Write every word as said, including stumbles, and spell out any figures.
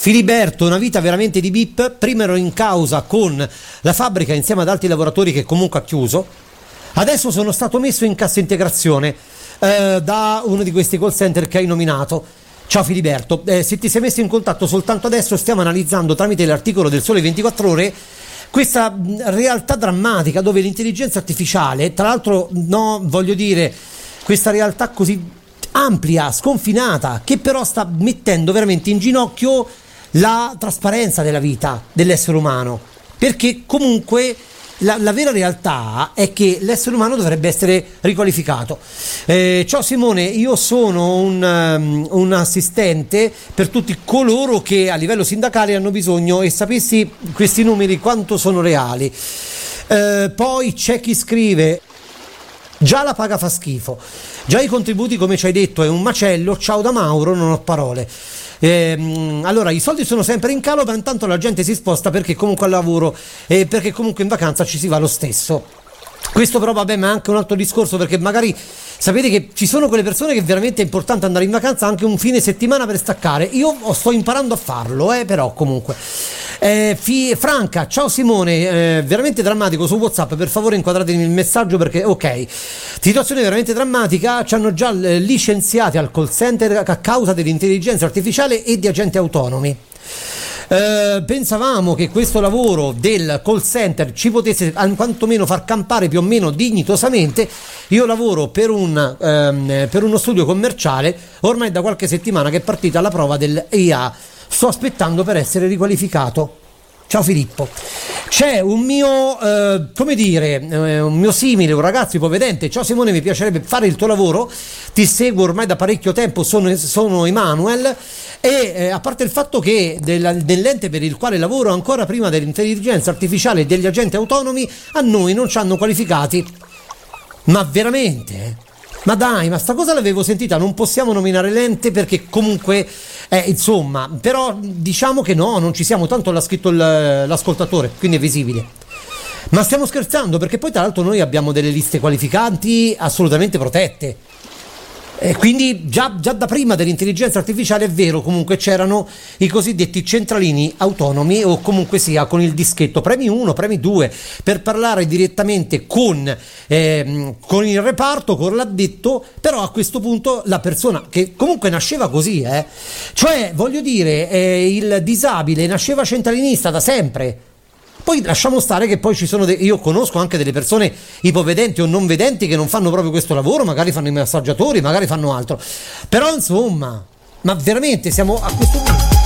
Filiberto, una vita veramente di bip. Prima ero in causa con la fabbrica insieme ad altri lavoratori che comunque ha chiuso. Adesso sono stato messo in cassa integrazione eh, da uno di questi call center che hai nominato. Ciao Filiberto, eh, se ti sei messo in contatto soltanto adesso, stiamo analizzando tramite l'articolo del Sole ventiquattro Ore questa realtà drammatica dove l'intelligenza artificiale, tra l'altro, no, voglio dire, questa realtà così ampia, sconfinata, che però sta mettendo veramente in ginocchio la trasparenza della vita dell'essere umano, perché comunque la, la vera realtà è che l'essere umano dovrebbe essere riqualificato. Eh, ciao Simone, io sono un, um, un assistente per tutti coloro che a livello sindacale hanno bisogno, e sapessi questi numeri quanto sono reali. Eh, poi c'è chi scrive: già la paga fa schifo, già i contributi come ci hai detto è un macello, ciao da Mauro, non ho parole. Eh, allora i soldi sono sempre in calo, ma intanto la gente si sposta perché comunque al lavoro e perché comunque in vacanza ci si va lo stesso. Questo però vabbè, ma è anche un altro discorso, perché magari sapete che ci sono quelle persone che veramente è importante andare in vacanza anche un fine settimana per staccare. Io sto imparando a farlo, eh, però comunque eh, fi- Franca, ciao Simone, eh, veramente drammatico su WhatsApp, per favore inquadratemi il messaggio perché ok, situazione veramente drammatica, ci hanno già licenziati al call center a causa dell'intelligenza artificiale e di agenti autonomi. Uh, pensavamo che questo lavoro del call center ci potesse quantomeno far campare più o meno dignitosamente. Io lavoro per, un, um, per uno studio commerciale, ormai da qualche settimana che è partita la prova dell'A I, sto aspettando per essere riqualificato. Ciao Filippo. C'è un mio, eh, come dire, eh, un mio simile, un ragazzo ipovedente. Ciao Simone, mi piacerebbe fare il tuo lavoro, ti seguo ormai da parecchio tempo, sono, sono Emanuel, e eh, a parte il fatto che della, dell'ente per il quale lavoro, ancora prima dell'intelligenza artificiale e degli agenti autonomi, a noi non ci hanno qualificati. Ma veramente? Ma dai, ma sta cosa l'avevo sentita, non possiamo nominare l'ente perché comunque, eh, insomma, però diciamo che no, non ci siamo, tanto l'ha scritto il, l'ascoltatore, quindi è visibile. Ma stiamo scherzando, perché poi tra l'altro noi abbiamo delle liste qualificanti assolutamente protette. E quindi già, già da prima dell'intelligenza artificiale è vero, comunque c'erano i cosiddetti centralini autonomi, o comunque sia con il dischetto premi uno, premi due, per parlare direttamente con, eh, con il reparto, con l'addetto. Però a questo punto la persona, che comunque nasceva così, eh, cioè voglio dire, eh, il disabile nasceva centralinista da sempre. Poi lasciamo stare che poi ci sono de- io conosco anche delle persone ipovedenti o non vedenti che non fanno proprio questo lavoro, magari fanno i massaggiatori, magari fanno altro, però insomma, ma veramente siamo a questo punto.